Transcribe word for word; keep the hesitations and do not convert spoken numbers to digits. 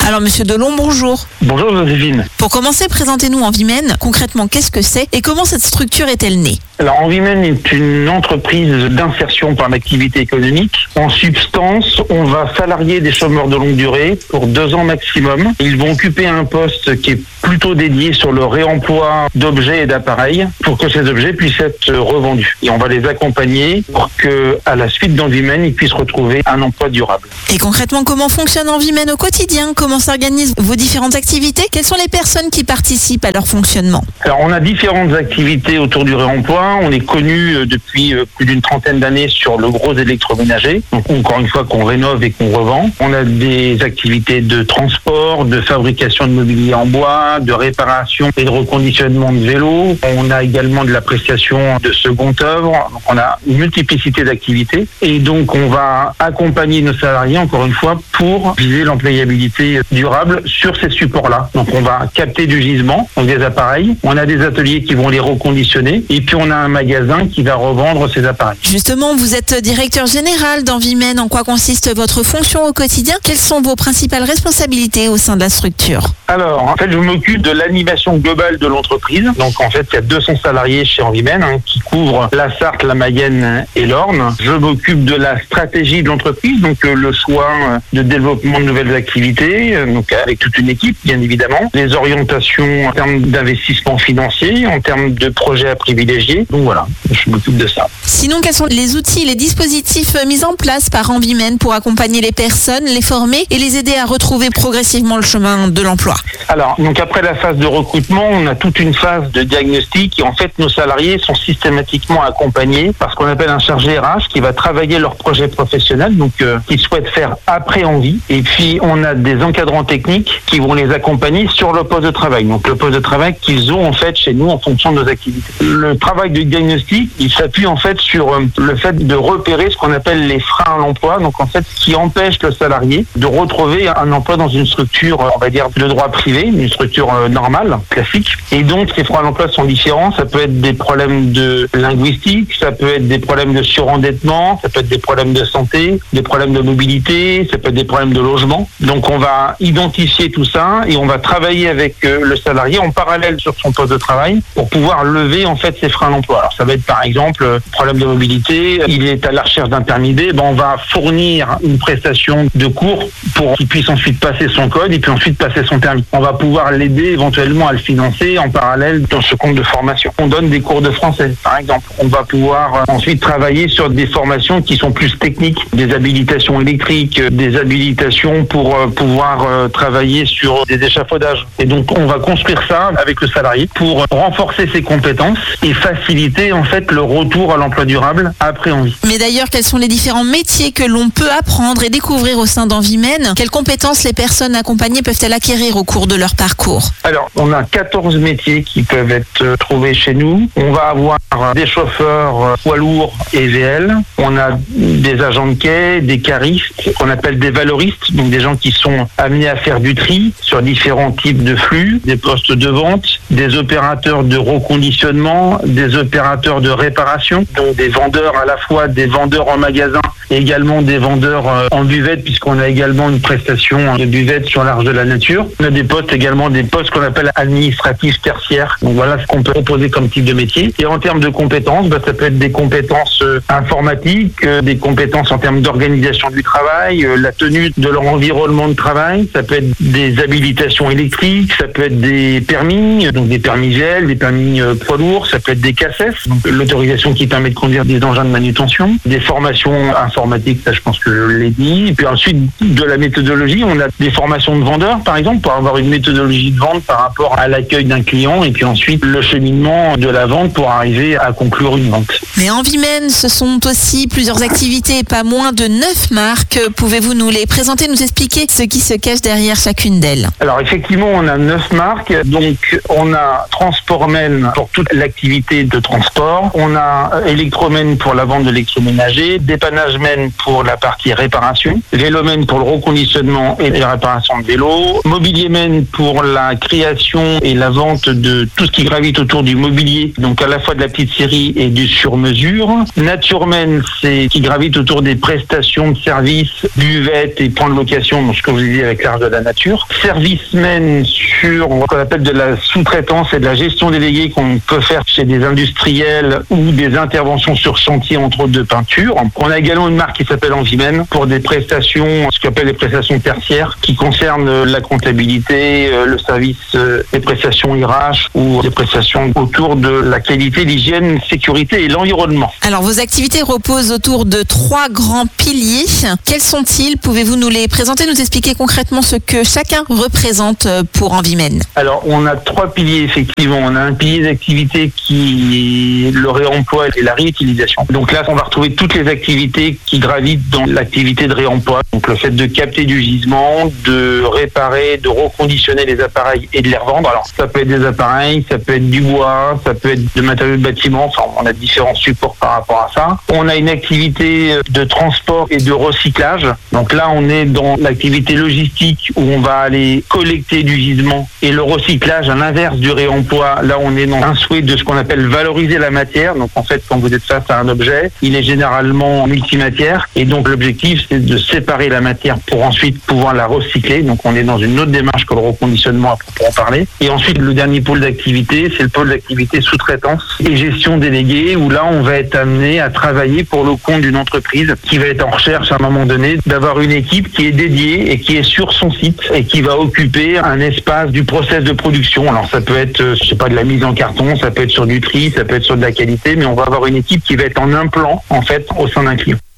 Alors Monsieur Delon, bonjour. Bonjour Joséphine. Pour commencer, présentez-nous Envimen. Concrètement, qu'est-ce que c'est et comment cette structure est-elle née? Alors Envimen est une entreprise d'insertion par l'activité économique. En substance, on va salarier des chômeurs de longue durée pour deux ans maximum. Ils vont occuper un poste qui est plutôt dédié sur le réemploi d'objets et d'appareils pour que ces objets puissent être revendus. Et on va les accompagner pour que, à la suite d'Envimen, ils puissent retrouver un emploi durable. Et concrètement, comment fonctionne Envimen au quotidien? Comment s'organisent vos différentes activités? Quelles sont les personnes qui participent à leur fonctionnement? Alors on a différentes activités autour du réemploi. On est connu depuis plus d'une trentaine d'années sur le gros électroménager. Donc encore une fois qu'on rénove et qu'on revend. On a des activités de transport, de fabrication de mobilier en bois, de réparation et de reconditionnement de vélos. On a également de la prestation de seconde œuvre. Donc on a une multiplicité d'activités. Et donc on va accompagner nos salariés, encore une fois, pour viser l'employabilité durable sur ces supports-là. Donc on va capter du gisement, donc des appareils. On a des ateliers qui vont les reconditionner. Et puis on a un magasin qui va revendre ces appareils. Justement, vous êtes directeur général d'Envimen. En quoi consiste votre fonction au quotidien? Quelles sont vos principales responsabilités au sein de la structure? Alors, en fait, je m'occupe de l'animation globale de l'entreprise. Donc, en fait, il y a deux cents salariés chez Envimen hein, qui couvrent la Sarthe, la Mayenne et l'Orne. Je m'occupe de la stratégie de l'entreprise, donc euh, le choix de développement de nouvelles activités, euh, donc avec toute une équipe, bien évidemment. Les orientations en termes d'investissement financier, en termes de projets à privilégier. Donc voilà, je m'occupe de ça. Sinon, quels sont les outils, les dispositifs mis en place par Envimen pour accompagner les personnes, les former et les aider à retrouver progressivement le chemin de l'emploi? Alors, donc après la phase de recrutement, on a toute une phase de diagnostic et en fait, nos salariés sont systématiquement accompagnés par ce qu'on appelle un chargé R H qui va travailler leur projet professionnel, donc euh, qu'ils souhaitent faire après Envie. Et puis, on a des encadrants techniques qui vont les accompagner sur le poste de travail. Donc, le poste de travail qu'ils ont en fait chez nous en fonction de nos activités. Le travail de diagnostic, il s'appuie en fait sur euh, le fait de repérer ce qu'on appelle les freins à l'emploi. Donc, en fait, ce qui empêche le salarié de retrouver un emploi dans une structure, on va dire, de droit privé, une structure euh, normale, classique. Et donc, ces freins à l'emploi sont différents. Ça peut être des problèmes de linguistique, ça peut être des problèmes de surendettement, ça peut être des problèmes de santé, des problèmes de mobilité, ça peut être des problèmes de logement. Donc, on va identifier tout ça et on va travailler avec euh, le salarié en parallèle sur son poste de travail pour pouvoir lever, en fait, ces freins à l'emploi. Alors, ça va être, par exemple, euh, problème de mobilité, il est à la recherche d'un permis B, ben, on va fournir une prestation de cours pour qu'il puisse ensuite passer son code et puis ensuite passer son permis. On va pouvoir l'aider éventuellement à le financer en parallèle dans ce compte de formation. On donne des cours de français, par exemple. On va pouvoir euh, ensuite travailler sur des formations qui sont plus techniques, des habilitations électriques, euh, des habilitations pour euh, pouvoir euh, travailler sur des échafaudages. Et donc, on va construire ça avec le salarié pour euh, renforcer ses compétences et faciliter en fait le retour à l'emploi durable après Envie. Mais d'ailleurs, quels sont les différents métiers que l'on peut apprendre et découvrir au sein d'Envimen? Quelles compétences les personnes accompagnées peuvent-elles acquérir au cours de leur parcours? Alors, on a quatorze métiers qui peuvent être trouvés chez nous. On va avoir des chauffeurs poids lourds et V L. On a des agents de quai, des caristes, qu'on appelle des valoristes, donc des gens qui sont amenés à faire du tri sur différents types de flux, des postes de vente, des opérateurs de reconditionnement, des opérateurs de réparation, donc des vendeurs à la fois des vendeurs en magasin et également des vendeurs en buvette, puisqu'on a également une prestation de buvette sur l'Arche de la Nature. On a des postes également, des postes qu'on appelle administratifs tertiaires. Donc voilà ce qu'on peut proposer comme type de métier. Et en termes de compétences, bah, ça peut être des compétences euh, informatiques, euh, des compétences en termes d'organisation du travail, euh, la tenue de leur environnement de travail. Ça peut être des habilitations électriques, ça peut être des permis, donc des permis G L, des permis euh, poids lourds, ça peut être des C A C E S, donc l'autorisation qui permet de conduire des engins de manutention, des formations informatiques, ça je pense que je l'ai dit. Et puis ensuite, de la méthodologie, on a des formations de vendeurs, par exemple, pour avoir une méthodologie de vente par rapport à l'accueil d'un client et puis ensuite le cheminement de la vente pour arriver à conclure une vente. Mais Envimen, ce sont aussi plusieurs activités, pas moins de neuf marques. Pouvez-vous nous les présenter, nous expliquer ce qui se cache derrière chacune d'elles? Alors effectivement, on a neuf marques. Donc on a Transportmen pour toute l'activité de transport. On a Electromen pour la vente de l'électroménager, Dépannagemen pour la partie réparation, Vélomen pour le reconditionnement et la réparation de vélos, Mobiliemen pour la création et la vente de tout ce qui gravite autour du mobilier, donc à la fois de la petite série et du sur-mesure. Naturemen, c'est qui gravite autour des prestations de services, buvettes et points de location, donc ce que vous disiez avec l'art de la nature. Servicemen sur ce qu'on appelle de la sous-traitance et de la gestion déléguée qu'on peut faire chez des industriels ou des interventions sur chantier, entre autres de peinture. On a également une marque qui s'appelle Envimen pour des prestations, ce qu'on appelle les prestations tertiaires, qui concernent la comptabilité, le service, les prestations I R H ou des prestations autour de la qualité, l'hygiène, sécurité et l'environnement. Alors, vos activités reposent autour de trois grands piliers. Quels sont-ils? Pouvez-vous nous les présenter, nous expliquer concrètement ce que chacun représente pour Envimen? Alors, on a trois piliers, effectivement. On a un pilier d'activité qui est le réemploi et la réutilisation. Donc là, on va retrouver toutes les activités qui gravitent dans l'activité de réemploi. Donc le fait de capter du gisement, de réparer, de reconditionner les appareils et de les revendre. Alors, ça peut être des appareils, ça peut être du bois, ça peut être de matériaux de bâtiment. Enfin, on a différents supports par rapport à ça. On a une activité de transport et de recyclage. Donc là, on est dans l'activité logistique où on va aller collecter du gisement, et le recyclage, à l'inverse du réemploi, là on est dans un souhait de ce qu'on appelle valoriser la matière. Donc en fait, quand vous êtes face à un objet, il est généralement multimatière, et donc l'objectif c'est de séparer la matière pour ensuite pouvoir la recycler. Donc on est dans une autre démarche que le reconditionnement, à proprement parler. Et ensuite, le dernier pôle d'activité, c'est le pôle d'activité sous-traitance et gestion déléguée, où là on va être amené à travailler pour le compte d'une entreprise qui va être en recherche à un moment donné d'avoir une équipe qui est dédiée et qui est sur son site et qui va occuper un espace du process de production. Alors ça peut être, je sais pas, de la mise en carton, ça peut être sur du tri, ça peut être sur de la qualité, mais on va avoir une équipe qui va être en implant en fait au sein d'un client.